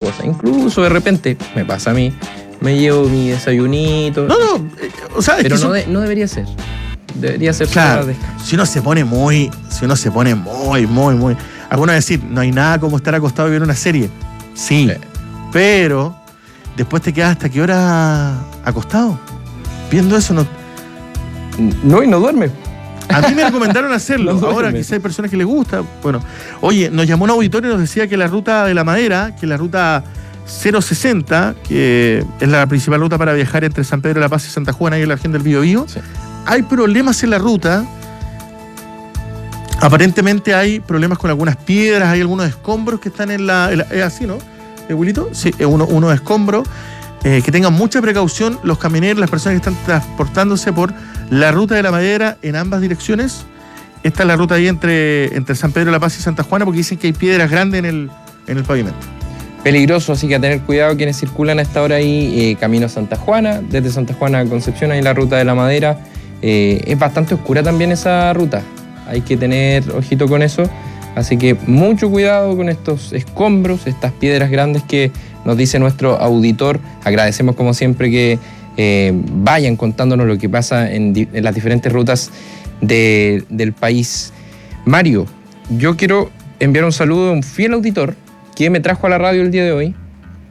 cosas. Incluso de repente, me pasa a mí, me llevo mi desayunito. O sea, pero no debería ser. Debería ser claro, descanso. Si uno se pone muy. Algunos decir, no hay nada como estar acostado y ver una serie. Sí. Pero después te quedas hasta qué hora acostado. Viendo eso No, y no duerme. A mí me recomendaron hacerlo. No Ahora duerme. quizá hay personas que les gusta. Bueno, oye, nos llamó un auditorio y nos decía que la ruta de la Madera, que la ruta 060, que es la principal ruta para viajar entre San Pedro de la Paz y Santa Juana y en la región del Biobío, Sí. hay problemas en la ruta. Aparentemente hay problemas con algunas piedras, hay algunos escombros que están en la ¿es así, no? ¿Abuelito? Sí, unos escombros. Que tengan mucha precaución los camioneros, las personas que están transportándose por la ruta de la Madera en ambas direcciones. Esta es la ruta ahí entre San Pedro de la Paz y Santa Juana, porque dicen que hay piedras grandes en el pavimento. Peligroso, así que a tener cuidado quienes circulan a esta hora ahí, camino a Santa Juana, desde Santa Juana a Concepción, ahí la ruta de la Madera. Es bastante oscura también esa ruta, hay que tener ojito con eso, así que mucho cuidado con estos escombros, estas piedras grandes que nos dice nuestro auditor. Agradecemos como siempre que vayan contándonos lo que pasa en las diferentes rutas del país. Mario, yo quiero enviar un saludo a un fiel auditor que me trajo a la radio el día de hoy.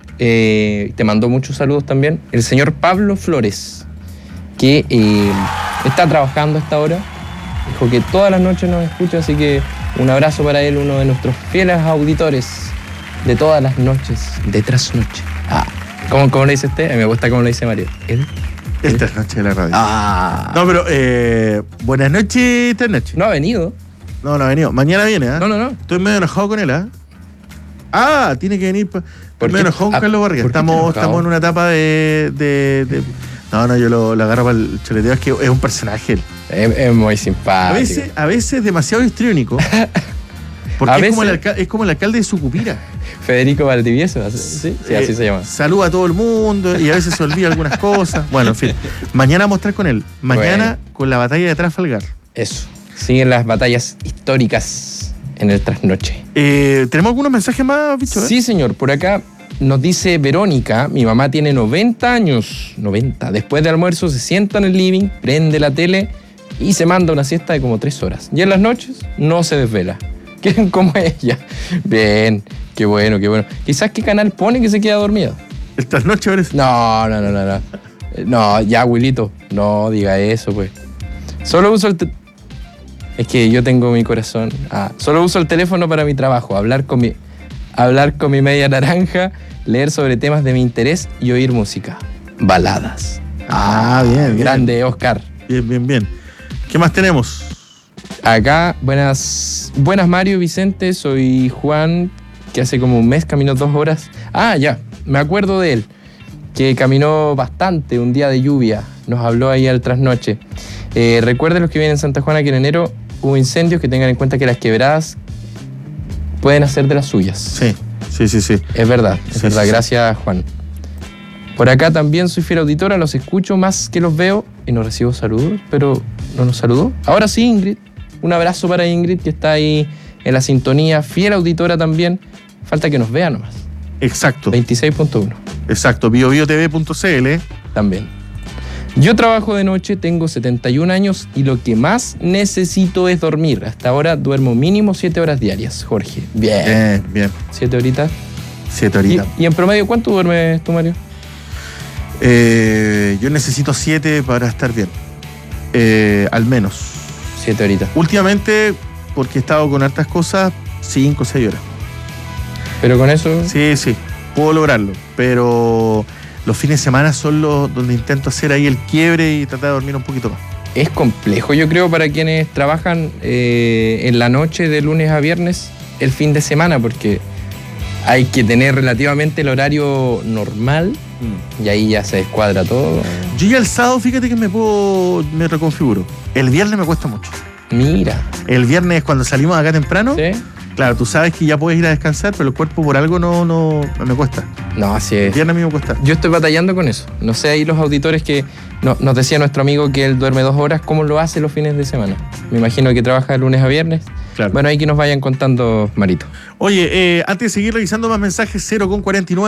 Te mandó muchos saludos también. El señor Pablo Flores, que está trabajando a esta hora. Dijo que todas las noches nos escucha, así que un abrazo para él, uno de nuestros fieles auditores de todas las noches, de trasnoche. ¿Cómo le dice usted? A mí me gusta cómo le dice Mario. ¿Él? Esta es noche de la radio. No, pero buenas noches, esta noche. No ha venido. No ha venido. Mañana viene, ¿eh? No. Estoy medio enojado con él, tiene que venir. Estoy medio enojado con Carlos Barriga. Estamos en una etapa de No, yo lo agarro para el choleteo. Es que es un personaje él. Es muy simpático. A veces demasiado histriónico. Porque es como el alcalde de Sucupira. Federico Valdivieso, ¿sí? Sí, así se llama. Saluda a todo el mundo y a veces se olvida algunas cosas. Bueno, en fin. Mañana vamos a estar con él. Mañana con la batalla de Trafalgar. Eso. Siguen las batallas históricas en el trasnoche. ¿Tenemos algunos mensajes más, bicho? Sí, señor. Por acá nos dice Verónica, mi mamá tiene 90 años. 90. Después de almuerzo se sienta en el living, prende la tele y se manda una siesta de como 3 horas. Y en las noches no se desvela. Como ella. Bien, qué bueno. Quizás qué canal pone que se queda dormido. ¿El trasnoche parece? No. No, ya, abuelito, no diga eso, pues. Solo uso es que yo tengo mi corazón. Solo uso el teléfono para mi trabajo, hablar con mi media naranja, leer sobre temas de mi interés y oír música. Baladas. Bien. Grande, Oscar. Bien. ¿Qué más tenemos? Acá, buenas Mario y Vicente, soy Juan, que hace como un mes caminó 2 horas. Ya, me acuerdo de él, que caminó bastante un día de lluvia, nos habló ahí al trasnoche. Recuerden los que vienen en Santa Juana que en enero hubo incendios, que tengan en cuenta que las quebradas pueden hacer de las suyas. Sí. Es verdad, Sí. Gracias, Juan. Por acá también soy fiel auditora, los escucho más que los veo y no recibo saludos, pero no nos saludó. Ahora sí, Ingrid. Un abrazo para Ingrid, que está ahí en la sintonía, fiel auditora también. Falta que nos vea nomás. Exacto. 26.1. Exacto, biobiotv.cl. También. Yo trabajo de noche, tengo 71 años y lo que más necesito es dormir. Hasta ahora duermo mínimo 7 horas diarias, Jorge. Bien. 7 horitas. 7 horitas. ¿Y en promedio cuánto duermes tú, Mario? Yo necesito 7 para estar bien. Al menos. 7 horitas. Últimamente, porque he estado con hartas cosas, 5 o 6 horas. Pero con eso... Sí, puedo lograrlo. Pero los fines de semana son los donde intento hacer ahí el quiebre y tratar de dormir un poquito más. Es complejo, yo creo, para quienes trabajan en la noche de lunes a viernes, el fin de semana, porque hay que tener relativamente el horario normal y ahí ya se descuadra todo. Yo ya el sábado, fíjate que me reconfiguro. El viernes me cuesta mucho. Mira. El viernes cuando salimos acá temprano, ¿Sí? Claro, tú sabes que ya puedes ir a descansar, pero el cuerpo por algo no me cuesta. No, así es. El viernes a mí me cuesta. Yo estoy batallando con eso. No sé, ahí los auditores que nos decía nuestro amigo que él duerme 2 horas, ¿cómo lo hace los fines de semana? Me imagino que trabaja de lunes a viernes. Claro. Bueno, ahí que nos vayan contando, Marito. Oye, antes de seguir revisando más mensajes, 0,49.